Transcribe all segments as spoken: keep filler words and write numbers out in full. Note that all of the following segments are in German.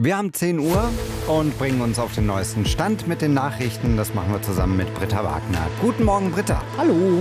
Wir haben zehn Uhr und bringen uns auf den neuesten Stand mit den Nachrichten. Das machen wir zusammen mit Britta Wagner. Guten Morgen, Britta. Hallo.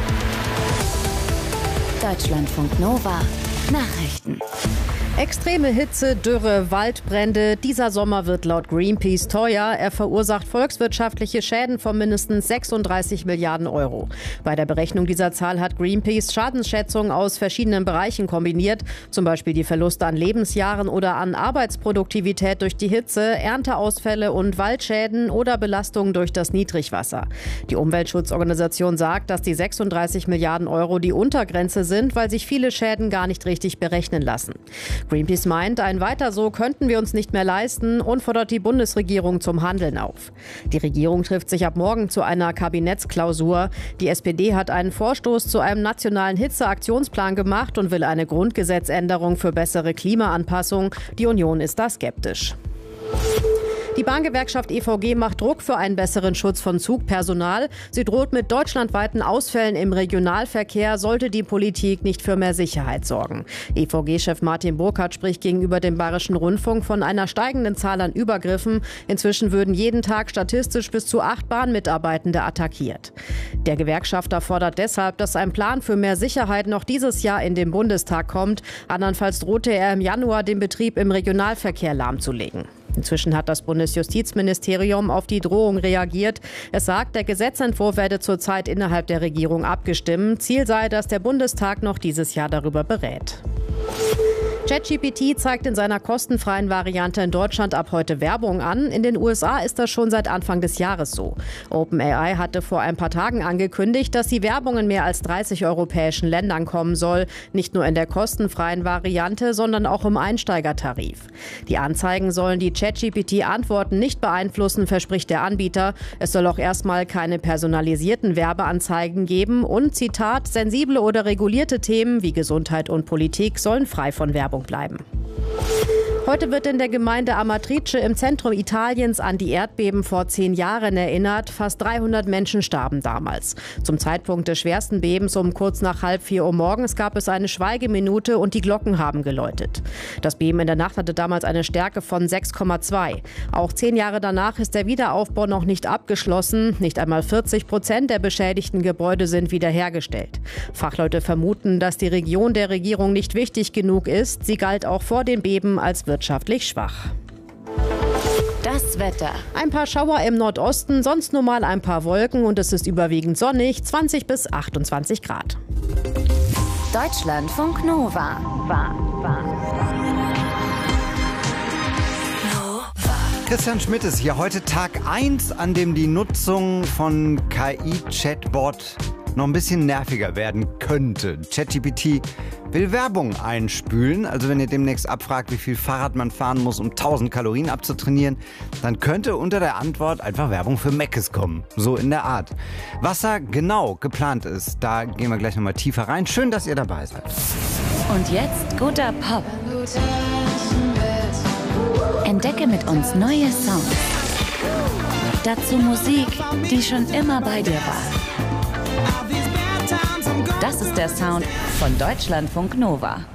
Deutschlandfunk Nova. Nachrichten. Extreme Hitze, Dürre, Waldbrände. Dieser Sommer wird laut Greenpeace teuer. Er verursacht volkswirtschaftliche Schäden von mindestens sechsunddreißig Milliarden Euro. Bei der Berechnung dieser Zahl hat Greenpeace Schadensschätzungen aus verschiedenen Bereichen kombiniert. Zum Beispiel die Verluste an Lebensjahren oder an Arbeitsproduktivität durch die Hitze, Ernteausfälle und Waldschäden oder Belastungen durch das Niedrigwasser. Die Umweltschutzorganisation sagt, dass die sechsunddreißig Milliarden Euro die Untergrenze sind, weil sich viele Schäden gar nicht richtig berechnen lassen. Greenpeace meint, ein Weiter so könnten wir uns nicht mehr leisten und fordert die Bundesregierung zum Handeln auf. Die Regierung trifft sich ab morgen zu einer Kabinettsklausur. Die S P D hat einen Vorstoß zu einem nationalen Hitzeaktionsplan gemacht und will eine Grundgesetzänderung für bessere Klimaanpassung. Die Union ist da skeptisch. Die Bahngewerkschaft E V G macht Druck für einen besseren Schutz von Zugpersonal. Sie droht mit deutschlandweiten Ausfällen im Regionalverkehr, sollte die Politik nicht für mehr Sicherheit sorgen. E V G-Chef Martin Burkhardt spricht gegenüber dem Bayerischen Rundfunk von einer steigenden Zahl an Übergriffen. Inzwischen würden jeden Tag statistisch bis zu acht Bahnmitarbeitende attackiert. Der Gewerkschafter fordert deshalb, dass ein Plan für mehr Sicherheit noch dieses Jahr in den Bundestag kommt. Andernfalls drohte er im Januar, den Betrieb im Regionalverkehr lahmzulegen. Inzwischen hat das Bundesjustizministerium auf die Drohung reagiert. Es sagt, der Gesetzentwurf werde zurzeit innerhalb der Regierung abgestimmt. Ziel sei, dass der Bundestag noch dieses Jahr darüber berät. ChatGPT zeigt in seiner kostenfreien Variante in Deutschland ab heute Werbung an. In den U S A ist das schon seit Anfang des Jahres so. OpenAI hatte vor ein paar Tagen angekündigt, dass die Werbung in mehr als dreißig europäischen Ländern kommen soll. Nicht nur in der kostenfreien Variante, sondern auch im Einsteigertarif. Die Anzeigen sollen die ChatGPT-Antworten nicht beeinflussen, verspricht der Anbieter. Es soll auch erstmal keine personalisierten Werbeanzeigen geben und, Zitat, sensible oder regulierte Themen wie Gesundheit und Politik sollen frei von Werbung bleiben. Heute wird in der Gemeinde Amatrice im Zentrum Italiens an die Erdbeben vor zehn Jahren erinnert. Fast dreihundert Menschen starben damals. Zum Zeitpunkt des schwersten Bebens um kurz nach halb vier Uhr morgens gab es eine Schweigeminute und die Glocken haben geläutet. Das Beben in der Nacht hatte damals eine Stärke von sechs Komma zwei. Auch zehn Jahre danach ist der Wiederaufbau noch nicht abgeschlossen. Nicht einmal vierzig Prozent der beschädigten Gebäude sind wiederhergestellt. Fachleute vermuten, dass die Region der Regierung nicht wichtig genug ist. Sie galt auch vor dem Beben als wirtschaftlich schwach. Das Wetter. Ein paar Schauer im Nordosten, sonst nur mal ein paar Wolken und es ist überwiegend sonnig, zwanzig bis achtundzwanzig Grad. Deutschlandfunk Nova. War, war, Christian Schmidt ist hier. Heute Tag eins, an dem die Nutzung von K I-Chatbot noch ein bisschen nerviger werden könnte. ChatGPT will Werbung einspülen. Also wenn ihr demnächst abfragt, wie viel Fahrrad man fahren muss, um tausend Kalorien abzutrainieren, dann könnte unter der Antwort einfach Werbung für Mc's kommen. So in der Art. Was da genau geplant ist, da gehen wir gleich nochmal tiefer rein. Schön, dass ihr dabei seid. Und jetzt guter Pop. Entdecke mit uns neue Sounds. Dazu Musik, die schon immer bei dir war. Das ist der Sound von Deutschlandfunk Nova.